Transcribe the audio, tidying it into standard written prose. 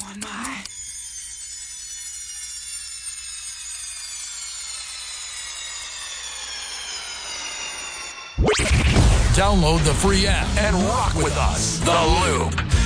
my. Download the free app and rock with us. The Loop.